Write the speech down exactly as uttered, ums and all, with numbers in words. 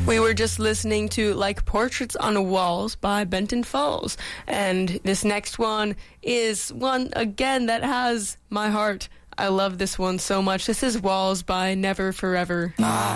We were just listening to Like Portraits on Walls by Benton Falls. And this next one is one, again, that has my heart. I love this one so much. This is Walls by Never Forever. My